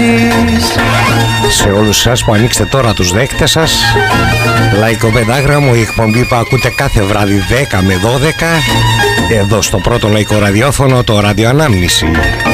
ανάμνησης. Σε όλους σας που ανοίξετε τώρα τους δέκτες σας, Λαϊκό Πεντάγραμμο, η εκπομπή που ακούτε κάθε βράδυ 10 με 12 εδώ στο πρώτο λαϊκό ραδιόφωνο, το Ραδιοανάμνηση.